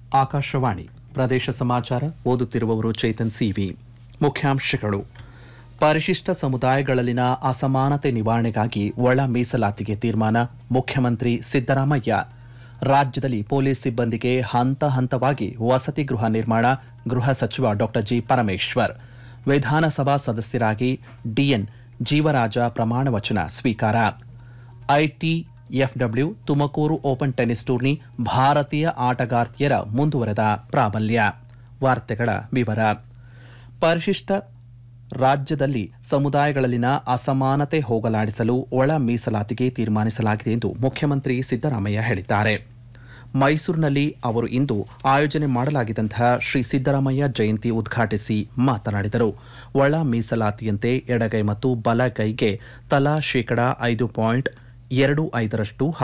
ಆಕಾಶವಾಣಿ ಪ್ರದೇಶ ಸಮಾಚಾರ ಓದುತ್ತಿರುವವರು ಚೇತನ್ ಸಿವಿ. ಮುಖ್ಯಾಂಶಗಳು: ಪರಿಶಿಷ್ಟ ಸಮುದಾಯಗಳಲ್ಲಿನ ಅಸಮಾನತೆ ನಿವಾರಣೆಗಾಗಿ ಒಳ ಮೀಸಲಾತಿಗೆ ತೀರ್ಮಾನ. ಮುಖ್ಯಮಂತ್ರಿ ಸಿದ್ದರಾಮಯ್ಯ. ರಾಜ್ಯದಲ್ಲಿ ಪೊಲೀಸ್ ಸಿಬ್ಬಂದಿಗೆ ಹಂತ ಹಂತವಾಗಿ ವಸತಿ ಗೃಹ ನಿರ್ಮಾಣ. ಗೃಹ ಸಚಿವ ಡಾ ಜಿ. ಪರಮೇಶ್ವರ್. ವಿಧಾನಸಭಾ ಸದಸ್ಯರಾಗಿ ಡಿಎನ್ ಜೀವರಾಜ ಪ್ರಮಾಣ ವಚನ ಸ್ವೀಕಾರ. ITFW Tumakuru open tennis tourney, ಭಾರತೀಯ ಆಟಗಾರ್ತಿಯರ ಮುಂದುವರೆದ ಪ್ರಾಬಲ್ಯ. ವಾರ್ತೆಗಳ ವಿವರ. ಪರಿಶಿಷ್ಟ ರಾಜ್ಯದಲ್ಲಿ ಸಮುದಾಯಗಳಲ್ಲಿನ ಅಸಮಾನತೆ ಹೋಗಲಾಡಿಸಲು ಒಳ ಮೀಸಲಾತಿಗೆ ತೀರ್ಮಾನಿಸಲಾಗಿದೆ ಎಂದು ಮುಖ್ಯಮಂತ್ರಿ ಸಿದ್ದರಾಮಯ್ಯ ಹೇಳಿದ್ದಾರೆ. ಮೈಸೂರಿನಲ್ಲಿ ಅವರು ಇಂದು ಆಯೋಜನೆ ಮಾಡಲಾಗಿದ್ದಂತಹ ಶ್ರೀ ಸಿದ್ದರಾಮಯ್ಯ ಜಯಂತಿ ಉದ್ಘಾಟಿಸಿ ಮಾತನಾಡಿದರು. ಒಳ ಮೀಸಲಾತಿಯಂತೆ ಎಡಗೈ ಮತ್ತು ಬಲಗೈಗೆ ತಲಾ 5.25%